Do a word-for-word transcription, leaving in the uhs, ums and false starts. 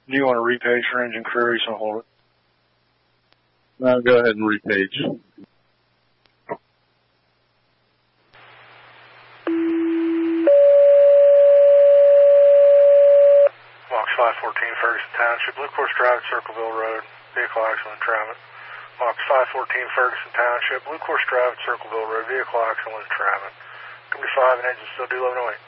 Do you want to repage your engine query, so hold it? No, go ahead and repage. Box five fourteen, Ferguson Township, Blue Course Drive, Circleville Road, vehicle accident entrapment. Box five fourteen, Ferguson Township, Blue Course Drive, Circleville Road, vehicle accident entrapment. Company five and engine still do eleven oh eight.